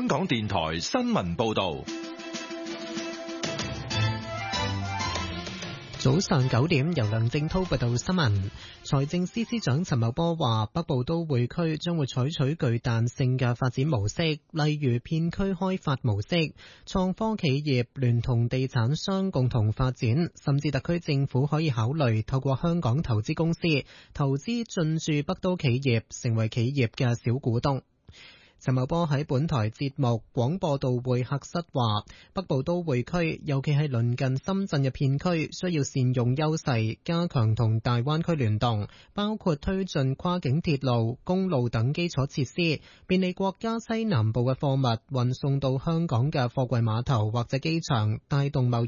香港電台新聞報道。 早上9點，由梁正濤報道新聞。財政司司長陳茂波話，北部都會區將會採取具彈性嘅發展模式，例如片區開發模式，創科企業聯同地產商共同發展，甚至特區政府可以考慮透過香港投資公司投資進駐北都企業，成為企業嘅小股東。陳茂波喺本台節目廣播道會客室話，北部都會區尤其係鄰近深圳嘅片區，需要善用優勢，加強同大灣區聯動，包括推進跨境鐵路、公路等基礎設施，便利國家西南部嘅貨物運送到香港嘅貨櫃碼頭或者機場，帶動貿易。